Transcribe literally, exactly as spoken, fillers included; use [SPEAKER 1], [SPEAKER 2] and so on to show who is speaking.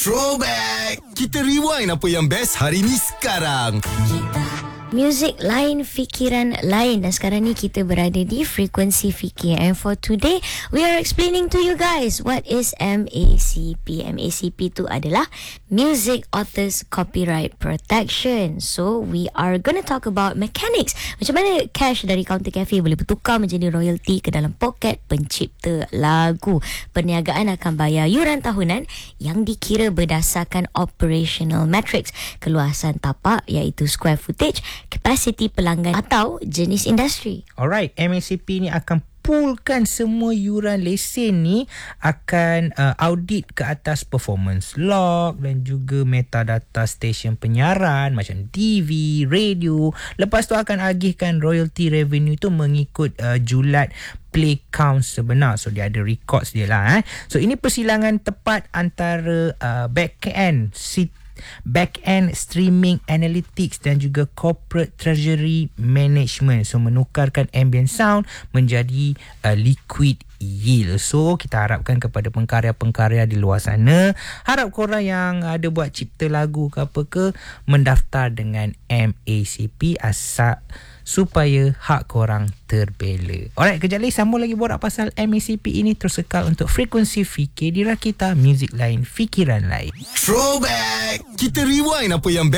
[SPEAKER 1] Throwback. Kita rewind apa yang best hari ni sekarang.
[SPEAKER 2] Music lain, fikiran lain. Dan sekarang ni kita berada di Frekuensi Fikir. And for today, we are explaining to you guys what is M A C P. M A C P tu adalah Music Authors Copyright Protection. So, we are gonna talk about mechanics. Macam mana cash dari Counter Cafe boleh bertukar menjadi royalty ke dalam poket pencipta lagu. Perniagaan akan bayar yuran tahunan yang dikira berdasarkan operational metrics. Keluasan tapak iaitu square footage, kapasiti pelanggan atau jenis industri.
[SPEAKER 3] Alright, M A C P ni akan poolkan semua yuran lesen ni, akan uh, audit ke atas performance log dan juga metadata stesen penyiaran macam T V, radio. Lepas tu akan agihkan royalty revenue tu mengikut uh, julat play count sebenar. So dia ada records dia lah eh. So ini persilangan tepat antara uh, back-end sit back-end streaming analytics dan juga corporate treasury management. So menukarkan ambient sound menjadi uh, liquid yield. So kita harapkan kepada pengkarya-pengkarya di luar sana, harap korang yang ada buat cipta lagu ke apa ke, mendaftar dengan M A C P asal supaya hak korang terbela. Alright, kejap lagi sambung lagi borak pasal M A C P ini. Terus kekal untuk Frekuensi Fikir di Rakita, muzik lain, fikiran lain.
[SPEAKER 1] Throwback. Kita rewind apa yang best